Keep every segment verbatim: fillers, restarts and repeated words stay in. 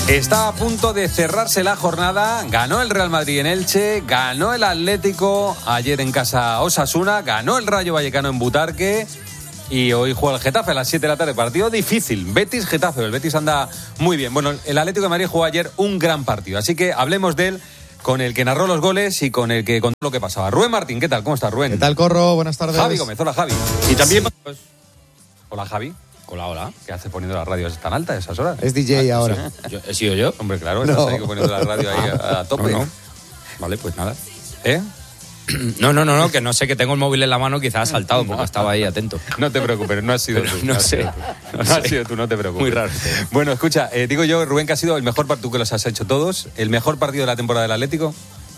Está a punto de cerrarse la jornada. Ganó el Real Madrid en Elche, ganó el Atlético ayer en casa Osasuna, ganó el Rayo Vallecano en Butarque y hoy juega el Getafe a las siete de la tarde. Partido difícil, Betis-Getafe. El Betis anda muy bien. Bueno, el Atlético de Madrid jugó ayer un gran partido, así que hablemos de él con el que narró los goles y con el que contó lo que pasaba. Rubén Martín, ¿qué tal? ¿Cómo estás, Rubén? ¿Qué tal, Corro? Buenas tardes. Javi Gómez, hola, Javi. Y también... Sí, pues... Hola, Javi. Hola, hola. ¿Qué hace poniendo la radio tan alta a esas horas? Es D J ah, ahora. ¿Sí? ¿Yo, ¿He sido yo? Hombre, claro, estás no. ahí poniendo la radio ahí a, a tope. No, no. Vale, pues nada. ¿Eh? No, no, no, no, que no sé, que tengo el móvil en la mano, quizás ha saltado porque estaba ahí atento. No te preocupes, no has sido tú. No, has sé. sido tú. No, No sé. has sido tú, no te preocupes. Muy raro. Bueno, escucha, eh, digo yo, Rubén, que ha sido el mejor partido, tú que los has hecho todos, el mejor partido de la temporada del Atlético.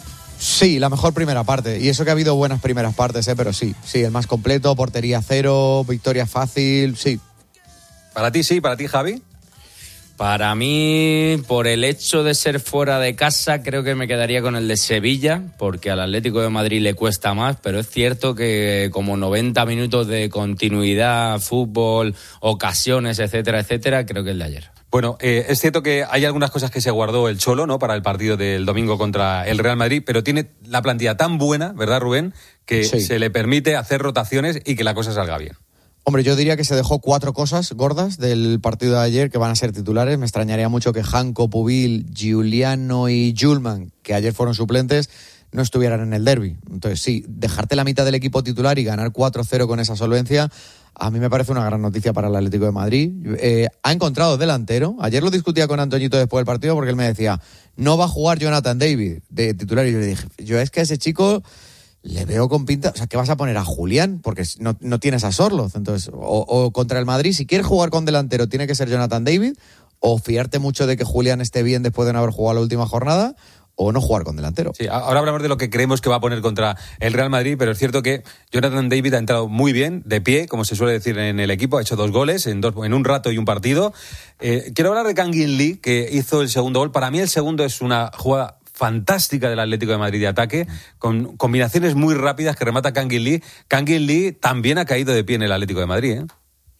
Sí, la mejor primera parte. Y eso que ha habido buenas primeras partes, ¿eh? Pero sí, sí, el más completo, portería cero, victoria fácil, sí. Para ti sí, para ti, Javi. Para mí, por el hecho de ser fuera de casa, creo que me quedaría con el de Sevilla, porque al Atlético de Madrid le cuesta más, pero es cierto que como noventa minutos de continuidad, fútbol, ocasiones, etcétera, etcétera, creo que el de ayer. Bueno, eh, es cierto que hay algunas cosas que se guardó el Cholo, ¿no?, para el partido del domingo contra el Real Madrid, pero tiene la plantilla tan buena, ¿verdad, Rubén?, que sí. se le permite hacer rotaciones y que la cosa salga bien. Hombre, yo diría que se dejó cuatro cosas gordas del partido de ayer que van a ser titulares. Me extrañaría mucho que Janko, Pubil, Giuliano y Julman, que ayer fueron suplentes, no estuvieran en el derbi. Entonces, sí, dejarte la mitad del equipo titular y ganar cuatro cero con esa solvencia, a mí me parece una gran noticia para el Atlético de Madrid. Eh, ha encontrado delantero. Ayer lo discutía con Antoñito después del partido porque él me decía, no va a jugar Jonathan David de titular. Y yo le dije, yo es que a ese chico... le veo con pinta, o sea, ¿qué vas a poner a Julián? Porque no, no tienes a Sorloth, entonces, o, o contra el Madrid, si quieres jugar con delantero, tiene que ser Jonathan David, o fiarte mucho de que Julián esté bien después de no haber jugado la última jornada, o no jugar con delantero. Sí, ahora hablamos de lo que creemos que va a poner contra el Real Madrid, pero es cierto que Jonathan David ha entrado muy bien, de pie, como se suele decir en el equipo, ha hecho dos goles en, dos, en un rato y un partido. Eh, quiero hablar de Kang In Lee, que hizo el segundo gol. Para mí el segundo es una jugada fantástica del Atlético de Madrid de ataque, con combinaciones muy rápidas que remata Kang In Lee. Kang In Lee también ha caído de pie en el Atlético de Madrid, ¿eh?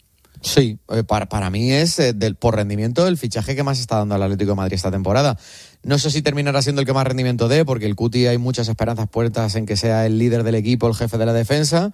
Sí, eh, para, para mí es, eh, del, por rendimiento, el fichaje que más está dando al Atlético de Madrid esta temporada. No sé si terminará siendo el que más rendimiento dé, porque el Cuti hay muchas esperanzas puestas en que sea el líder del equipo, el jefe de la defensa.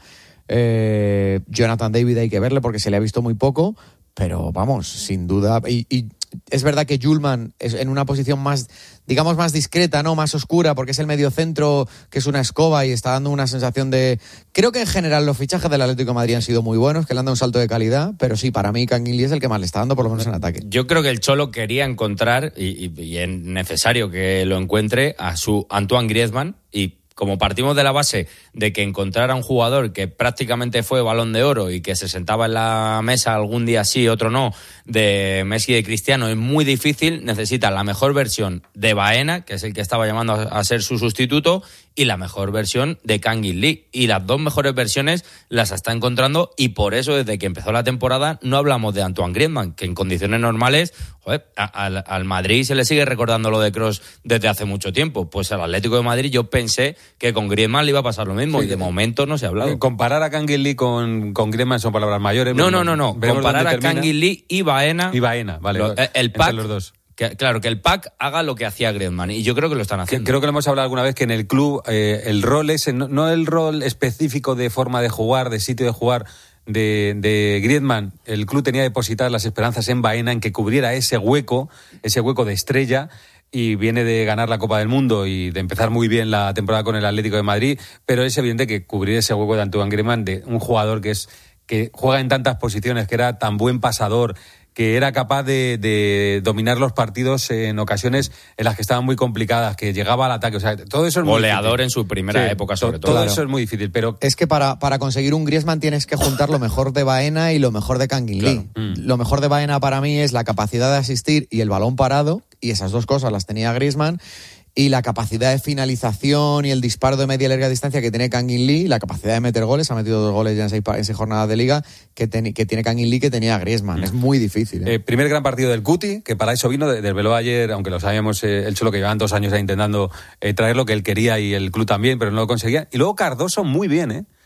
Eh, Jonathan David hay que verle porque se le ha visto muy poco, pero vamos, sin duda. Y, y es verdad que Julman es en una posición más, digamos, más discreta, ¿no? Más oscura, porque es el mediocentro, que es una escoba y está dando una sensación de... Creo que en general los fichajes del Atlético de Madrid han sido muy buenos, que le han dado un salto de calidad, pero sí, para mí Kang In Lee es el que más le está dando, por lo menos en ataque. Yo creo que el Cholo quería encontrar, y, y, y es necesario que lo encuentre, a su Antoine Griezmann, y como partimos de la base de que encontrar a un jugador que prácticamente fue Balón de Oro y que se sentaba en la mesa algún día sí, otro no, de Messi y de Cristiano es muy difícil, necesita la mejor versión de Baena, que es el que estaba llamando a ser su sustituto, y la mejor versión de Kang In Lee. Y las dos mejores versiones las está encontrando, y por eso desde que empezó la temporada no hablamos de Antoine Griezmann, que en condiciones normales, joder, a, a, al Madrid se le sigue recordando lo de Kroos desde hace mucho tiempo. Pues al Atlético de Madrid yo pensé que con Griezmann le iba a pasar lo mismo, sí, y de momento no se ha hablado. Eh, comparar a Kang In Lee con, con Griezmann son palabras mayores. No, no, no, no. Comparar a Kang In Lee y Baena. Y Baena, vale. Lo, el pack, los dos. Que, claro, que el pack haga lo que hacía Griezmann, y yo creo que lo están haciendo. Creo que lo hemos hablado alguna vez, que en el club eh, el rol es, no, no el rol específico de forma de jugar, de sitio de jugar de, de Griezmann. El club tenía depositadas las esperanzas en Baena, en que cubriera ese hueco, ese hueco de estrella, y viene de ganar la Copa del Mundo y de empezar muy bien la temporada con el Atlético de Madrid, pero es evidente que cubrir ese hueco de Antoine Griezmann, de un jugador que es que juega en tantas posiciones, que era tan buen pasador, que era capaz de, de dominar los partidos en ocasiones en las que estaban muy complicadas, que llegaba al ataque, o sea, todo eso es muy goleador difícil. En su primera sí, época, sobre todo. Todo claro. eso es muy difícil, pero... Es que para, para conseguir un Griezmann tienes que juntar lo mejor de Baena y lo mejor de Kang In Lee. Claro. Mm. Lo mejor de Baena para mí es la capacidad de asistir y el balón parado, y esas dos cosas las tenía Griezmann, y la capacidad de finalización y el disparo de media y larga distancia que tiene Kang In Lee, la capacidad de meter goles, ha metido dos goles ya en seis, en seis jornadas de liga, que, ten, que tiene Kang In Lee, que tenía Griezmann. Mm. Es muy difícil. ¿eh? Eh, primer gran partido del Cuti, que para eso vino, desveló ayer, aunque lo sabíamos, eh, el Cholo, que llevaban dos años intentando eh, traer lo que él quería y el club también, pero no lo conseguía. Y luego Cardoso muy bien, ¿eh?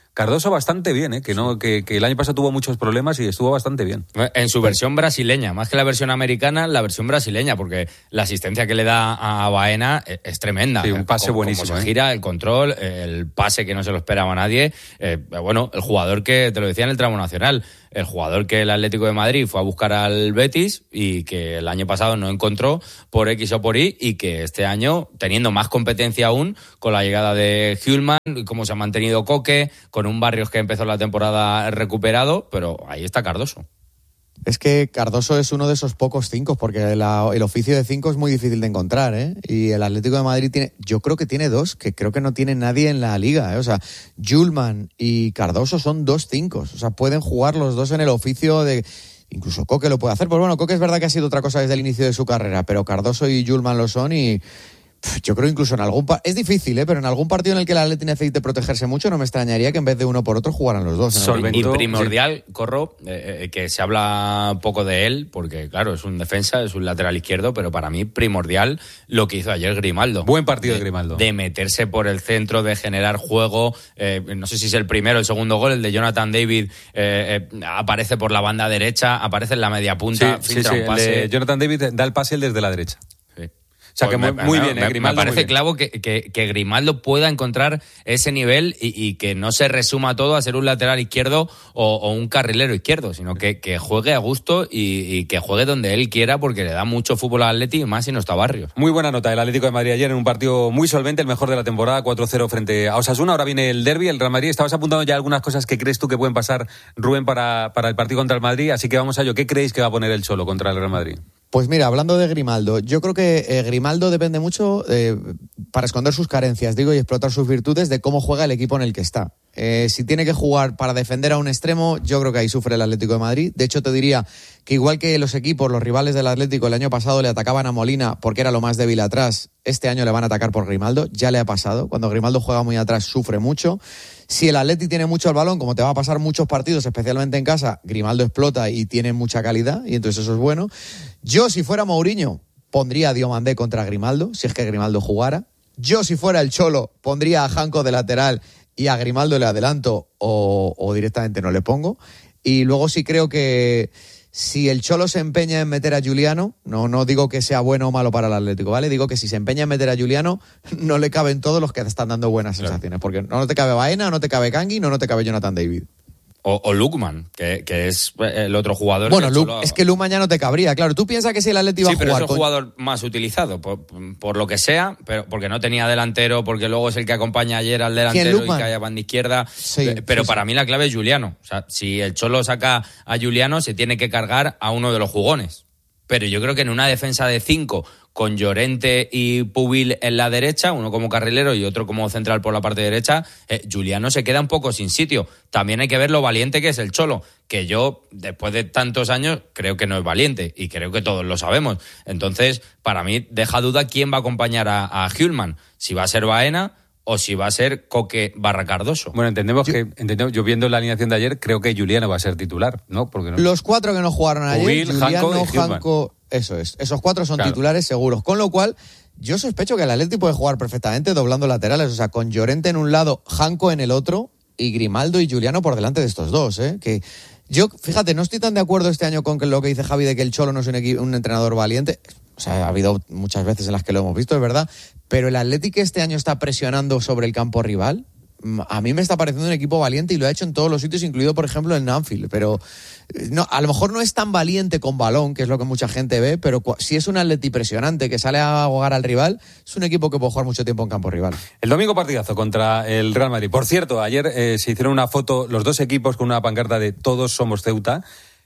Cardoso bastante bien, ¿eh? que, no, que, que el año pasado tuvo muchos problemas y estuvo bastante bien. En su versión brasileña, más que la versión americana, la versión brasileña, porque la asistencia que le da a Baena es, es tremenda. Sí, un pase como, buenísimo. Como se ¿eh? gira, el control, el pase que no se lo esperaba a nadie. Eh, bueno, el jugador que, te lo decía en el tramo nacional, el jugador que el Atlético de Madrid fue a buscar al Betis y que el año pasado no encontró por X o por Y, y que este año, teniendo más competencia aún, con la llegada de Hjulman, cómo se ha mantenido Coque, con un Barrios que empezó la temporada recuperado, pero ahí está Cardoso. Es que Cardoso es uno de esos pocos cinco, porque la, el oficio de cinco es muy difícil de encontrar, ¿eh? Y el Atlético de Madrid tiene, yo creo que tiene dos, que creo que no tiene nadie en la liga, ¿eh? O sea, Hjulman y Cardoso son dos cinco, o sea, pueden jugar los dos en el oficio de... Incluso Coque lo puede hacer, pues bueno, Coque es verdad que ha sido otra cosa desde el inicio de su carrera, pero Cardoso y Hjulman lo son y... Yo creo incluso en algún... Pa- es difícil, ¿eh? Pero en algún partido en el que el Atleti necesite protegerse mucho, no me extrañaría que en vez de uno por otro jugaran los dos. Solventó, y primordial, sí. Corro, eh, eh, que se habla poco de él, porque claro, es un defensa, es un lateral izquierdo, pero para mí primordial lo que hizo ayer Grimaldo. Buen partido de, de Grimaldo. De meterse por el centro, de generar juego. Eh, no sé si es el primero o el segundo gol, el de Jonathan David, eh, eh, aparece por la banda derecha, aparece en la media punta, sí, filtra sí, sí, un pase. El de Jonathan David da el pase desde la derecha. O sea, pues que me, muy me, bien, me, ¿eh? Grimaldo. Me parece muy bien. clavo que, que, que Grimaldo pueda encontrar ese nivel y, y que no se resuma todo a ser un lateral izquierdo o, o un carrilero izquierdo, sino que, que juegue a gusto y, y que juegue donde él quiera, porque le da mucho fútbol al Atleti, y más si no está Barrios. Muy buena nota el Atlético de Madrid ayer en un partido muy solvente, el mejor de la temporada, cuatro cero frente a Osasuna. Ahora viene el derbi, el Real Madrid. Estabas apuntando ya algunas cosas que crees tú que pueden pasar, Rubén, para, para el partido contra el Madrid, así que vamos a ello. ¿Qué creéis que va a poner el Cholo contra el Real Madrid? Pues mira, hablando de Grimaldo, yo creo que eh, Grimaldo depende mucho, eh, para esconder sus carencias, digo, y explotar sus virtudes, de cómo juega el equipo en el que está. Eh, si tiene que jugar para defender a un extremo, yo creo que ahí sufre el Atlético de Madrid. De hecho, te diría que igual que los equipos, los rivales del Atlético, el año pasado le atacaban a Molina porque era lo más débil atrás, este año le van a atacar por Grimaldo. Ya le ha pasado. Cuando Grimaldo juega muy atrás, sufre mucho. Si el Atleti tiene mucho el balón, como te va a pasar muchos partidos, especialmente en casa, Grimaldo explota y tiene mucha calidad, y entonces eso es bueno. Yo, si fuera Mourinho, pondría a Diomandé contra Grimaldo, si es que Grimaldo jugara. Yo, si fuera el Cholo, pondría a Janko de lateral y a Grimaldo le adelanto o, o directamente no le pongo. Y luego sí creo que si el Cholo se empeña en meter a Giuliano, no, no digo que sea bueno o malo para el Atlético, ¿vale? Digo que si se empeña en meter a Giuliano, no le caben todos los que te están dando buenas sensaciones, porque no te cabe Baena, no te cabe Kangui, no, no te cabe Jonathan David. O, o Lukman, que, que es el otro jugador. Bueno, que Lu- solo... es que Lukman ya no te cabría, claro. Tú piensas que si el Atleti iba sí, a pero jugar... es el con... jugador más utilizado, por, por lo que sea, pero porque no tenía delantero, porque luego es el que acompaña ayer al delantero y que haya banda izquierda. Sí, pero sí, para sí. mí la clave es Giuliano. O sea, si el Cholo saca a Giuliano, se tiene que cargar a uno de los jugones. Pero yo creo que en una defensa de cinco, con Llorente y Pubil en la derecha, uno como carrilero y otro como central por la parte derecha, eh, Giuliano se queda un poco sin sitio. También hay que ver lo valiente que es el Cholo, que yo, después de tantos años, creo que no es valiente, y creo que todos lo sabemos. Entonces, para mí, deja duda quién va a acompañar a, a Hjulman, si va a ser Baena o si va a ser Coque barra Cardoso. Bueno, entendemos yo, que, entendemos, yo viendo la alineación de ayer, creo que Giuliano va a ser titular, ¿no? Porque no... Los cuatro que no jugaron ayer, Pubil, Giuliano, Janko y Janko, eso es. Esos cuatro son claro. titulares seguros. Con lo cual, yo sospecho que el Atleti puede jugar perfectamente doblando laterales. O sea, con Llorente en un lado, Janko en el otro, y Grimaldo y Giuliano por delante de estos dos, ¿eh? Que yo, fíjate, no estoy tan de acuerdo este año con lo que dice Javi de que el Cholo no es un, equi- un entrenador valiente. O sea, ha habido muchas veces en las que lo hemos visto, es verdad. Pero el Atleti que este año está presionando sobre el campo rival, a mí me está pareciendo un equipo valiente y lo ha hecho en todos los sitios, incluido, por ejemplo, en Anfield. Pero no, a lo mejor no es tan valiente con balón, que es lo que mucha gente ve, pero si es un Atleti presionante que sale a ahogar al rival, es un equipo que puede jugar mucho tiempo en campo rival. El domingo partidazo contra el Real Madrid. Por cierto, ayer eh, se hicieron una foto los dos equipos con una pancarta de Todos somos Ceuta.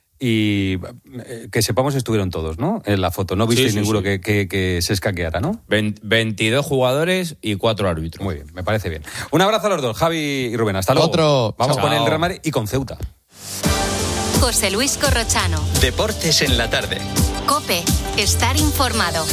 Y eh, que sepamos estuvieron todos, ¿no? En la foto. No visteis sí, sí, ninguno sí. Que, que, que se escaqueara, ¿no? veintidós jugadores y cuatro árbitros. Muy bien, me parece bien. Un abrazo a los dos, Javi y Rubén. Hasta luego. Otro. Vamos Chao. con el Real Madrid y con Ceuta. José Luis Corrochano. Deportes en la tarde. COPE. Estar informado.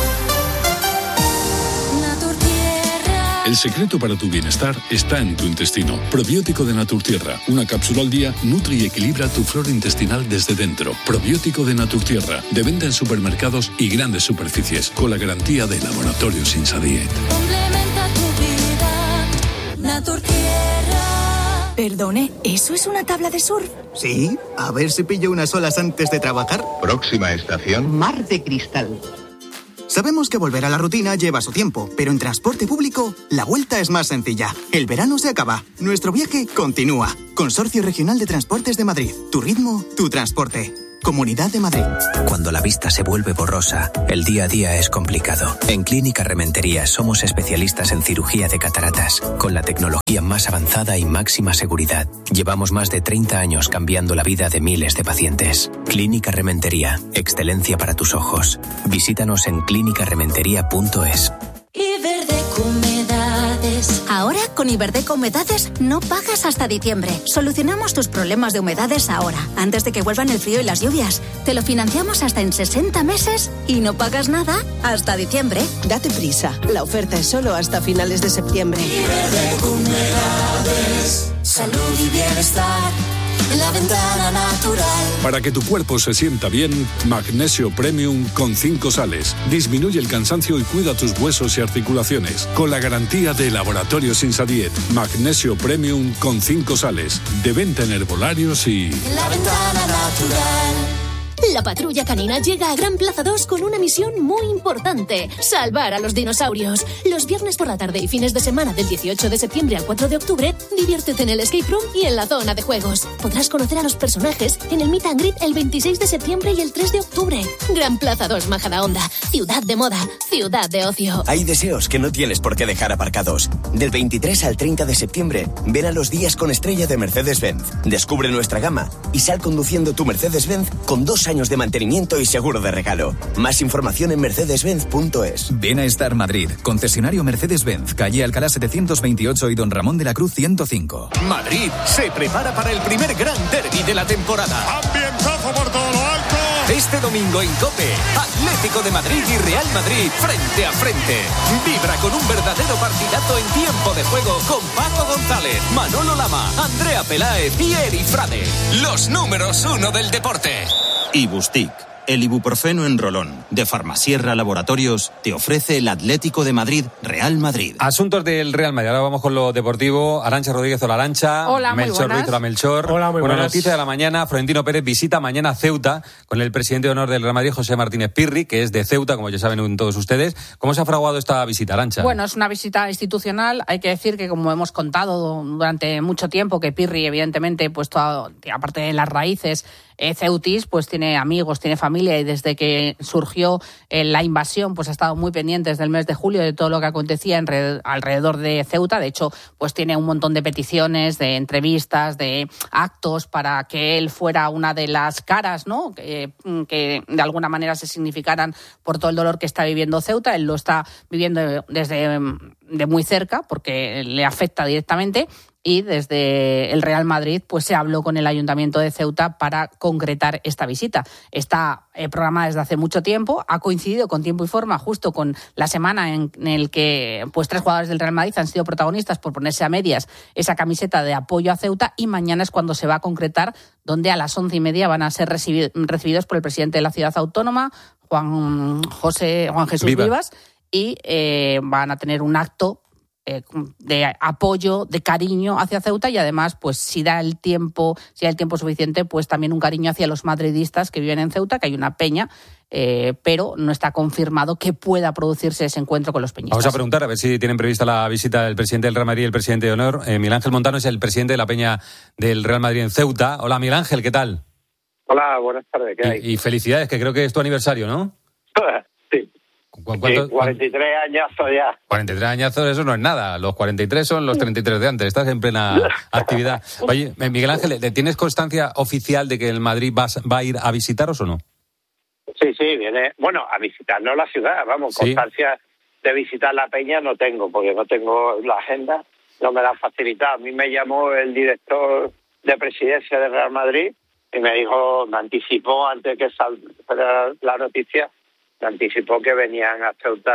El secreto para tu bienestar está en tu intestino. Probiótico de Naturtierra. Una cápsula al día nutre y equilibra tu flora intestinal desde dentro. Probiótico de Naturtierra. De venta en supermercados y grandes superficies. Con la garantía de Laboratorios Insadiet. Complementa tu vida, Naturtierra. Perdone, ¿eso es una tabla de surf? Sí, a ver si pillo unas olas antes de trabajar. Próxima estación, Mar de Cristal. Sabemos que volver a la rutina lleva su tiempo, pero en transporte público la vuelta es más sencilla. El verano se acaba, nuestro viaje continúa. Consorcio Regional de Transportes de Madrid. Tu ritmo, tu transporte. Comunidad de Madrid. Cuando la vista se vuelve borrosa, el día a día es complicado. En Clínica Rementería somos especialistas en cirugía de cataratas, con la tecnología más avanzada y máxima seguridad. Llevamos más de treinta años cambiando la vida de miles de pacientes. Clínica Rementería, excelencia para tus ojos. Visítanos en clínica rementería punto es. Iberdeco Humedades. Ahora, con Iberdeco Humedades, no pagas hasta diciembre. Solucionamos tus problemas de humedades ahora, antes de que vuelvan el frío y las lluvias. Te lo financiamos hasta en sesenta meses y no pagas nada hasta diciembre. Date prisa, la oferta es solo hasta finales de septiembre. Iberdeco Humedades. Salud y bienestar en la ventana natural. Para que tu cuerpo se sienta bien, Magnesio Premium con cinco sales. Disminuye el cansancio y cuida tus huesos y articulaciones. Con la garantía de Laboratorios Insadiet. Magnesio Premium con cinco sales. De venta en herbolarios y... En la ventana natural. La patrulla canina llega a Gran Plaza dos con una misión muy importante: salvar a los dinosaurios. Los viernes por la tarde y fines de semana del dieciocho de septiembre al cuatro de octubre, diviértete en el escape room y en la zona de juegos. Podrás conocer a los personajes en el Meet and Greet el veintiséis de septiembre y el tres de octubre. Gran Plaza dos Majadahonda, ciudad de moda, ciudad de ocio. Hay deseos que no tienes por qué dejar aparcados. Del veintitrés al treinta de septiembre, ven a los días con estrella de Mercedes-Benz. Descubre nuestra gama y sal conduciendo tu Mercedes-Benz con dos años de mantenimiento y seguro de regalo. Más información en mercedes benz punto es. Bienestar Madrid, concesionario Mercedes-Benz, calle Alcalá setecientos veintiocho y Don Ramón de la Cruz ciento cinco. Madrid se prepara para el primer gran derbi de la temporada. Ambientazo por todo lo alto. Este domingo en COPE, Atlético de Madrid y Real Madrid frente a frente. Vibra con un verdadero partidazo en tiempo de juego con Paco González, Manolo Lama, Andrea Peláez y Eri Frade. Los números uno del deporte. Ibustic, el ibuprofeno en rolón, de Farmasierra Laboratorios, te ofrece el Atlético de Madrid, Real Madrid. Asuntos del Real Madrid. Ahora vamos con lo deportivo. Arantxa Rodríguez, hola Arantxa. Hola, muy Melchor buenas. Ruiz, hola Melchor. Hola, muy Buena buenas. noticia de la mañana. Florentino Pérez visita mañana Ceuta con el presidente de honor del Real Madrid, José Martínez Pirri, que es de Ceuta, como ya saben todos ustedes. ¿Cómo se ha fraguado esta visita, Arantxa? Bueno, es una visita institucional. Hay que decir que, como hemos contado durante mucho tiempo, que Pirri, evidentemente, pues todo, aparte de las raíces eh, ceutis, pues tiene amigos, tiene familia, y desde que surgió eh, la invasión, pues ha estado muy pendiente desde el mes de julio de todo lo que acontecía en red, alrededor de Ceuta. De hecho, pues tiene un montón de peticiones, de entrevistas, de actos para que él fuera una de las caras, ¿no? Que, que de alguna manera se significaran por todo el dolor que está viviendo Ceuta. Él lo está viviendo desde de muy cerca porque le afecta directamente. Y desde el Real Madrid pues se habló con el Ayuntamiento de Ceuta para concretar esta visita. Está eh, programada desde hace mucho tiempo, ha coincidido con tiempo y forma justo con la semana en, en el que pues tres jugadores del Real Madrid han sido protagonistas por ponerse a medias esa camiseta de apoyo a Ceuta, y mañana es cuando se va a concretar, donde a las once y media van a ser recibi- recibidos por el presidente de la ciudad autónoma, Juan José Juan Jesús Viva. Vivas, y eh, van a tener un acto Eh, de apoyo, de cariño hacia Ceuta, y además, pues si da el tiempo, si da el tiempo suficiente, pues también un cariño hacia los madridistas que viven en Ceuta, que hay una peña, eh, pero no está confirmado que pueda producirse ese encuentro con los peñistas. Vamos a preguntar a ver si tienen prevista la visita del presidente del Real Madrid y el presidente de honor. Eh, Miguel Ángel Montano es el presidente de la peña del Real Madrid en Ceuta. Hola, Miguel Ángel, ¿qué tal? Hola, buenas tardes, ¿qué hay? Y, y felicidades, que creo que es tu aniversario, ¿no? Sí. ¿Cu- cuánto- Sí, cuarenta y tres añazos ya. cuarenta y tres añazos, eso no es nada. Los cuarenta y tres son los treinta y tres de antes. Estás en plena actividad. Oye, Miguel Ángel, ¿tienes constancia oficial de que el Madrid va, va a ir a visitaros o no? Sí, sí, viene, bueno, a visitarnos la ciudad, vamos, Sí. constancia de visitar la peña no tengo, porque no tengo la agenda, no me la han facilitado. A mí me llamó el director de presidencia del Real Madrid y me dijo, me anticipó antes que saliera la noticia, me anticipó que venían a Ceuta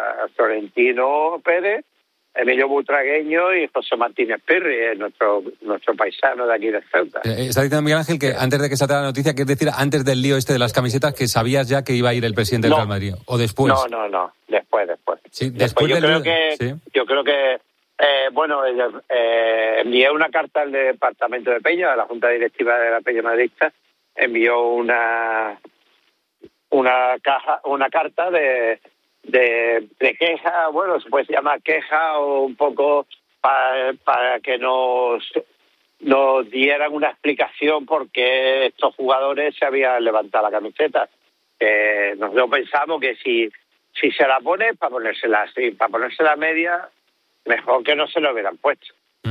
Florentino Pérez, Emilio Butragueño y José Martínez Pirri, nuestro nuestro paisano de aquí de Ceuta. Eh, está diciendo Miguel Ángel que antes de que salga la noticia, que es decir, antes del lío este de las camisetas, que sabías ya que iba a ir el presidente del No. Real Madrid. ¿O después? No, no, no, después, después. Sí, Después después yo del creo lío- que sí. yo creo que Eh, bueno, eh, eh, envié una carta al departamento de Peña, a la Junta Directiva de la Peña Madridista, envió una una caja, una carta de, de, de queja, bueno, se puede llamar queja o un poco para, para que nos, nos dieran una explicación por qué estos jugadores se habían levantado la camiseta. Eh, nosotros pensamos que si, si se la pone, para ponérsela así, para ponérsela media, mejor que no se lo hubieran puesto.